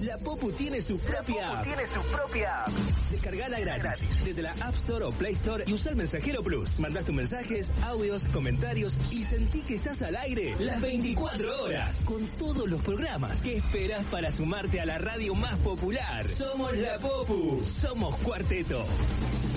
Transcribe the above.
La Popu tiene su propia app. Descargala gratis desde la App Store o Play Store y usa el Mensajero Plus. Mandás tus mensajes, audios, comentarios y sentí que estás al aire las 24 horas con todos los programas. ¿Qué esperas para sumarte a la radio más popular? Somos La Popu. Somos Cuarteto.